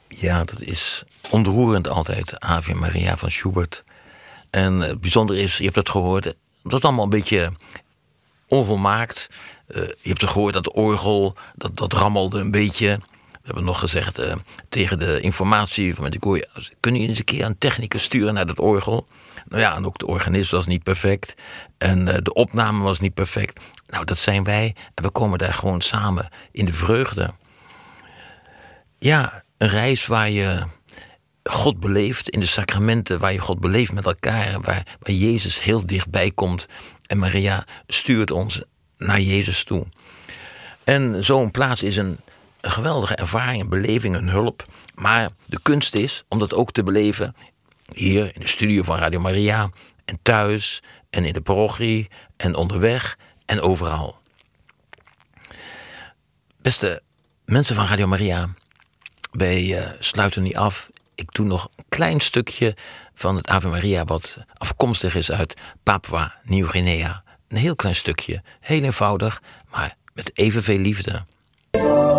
Ja, dat is ontroerend altijd, Ave Maria van Schubert. En het bijzondere is, je hebt het gehoord, dat is allemaal een beetje onvolmaakt. Je hebt het gehoord dat de orgel, dat rammelde een beetje. We hebben nog gezegd tegen de informatie van de kooi, kunnen jullie eens een keer een technicus sturen naar dat orgel? Nou ja, en ook de organist was niet perfect. En de opname was niet perfect. Nou, dat zijn wij. En we komen daar gewoon samen in de vreugde. Ja, een reis waar je God beleeft in de sacramenten, waar je God beleeft met elkaar, waar Jezus heel dichtbij komt. En Maria stuurt ons naar Jezus toe. En zo'n plaats is een geweldige ervaring, een beleving, een hulp. Maar de kunst is om dat ook te beleven hier in de studio van Radio Maria en thuis en in de parochie en onderweg en overal. Beste mensen van Radio Maria, wij sluiten niet af. Ik doe nog een klein stukje van het Ave Maria wat afkomstig is uit Papua Nieuw-Guinea. Een heel klein stukje, heel eenvoudig, maar met evenveel liefde.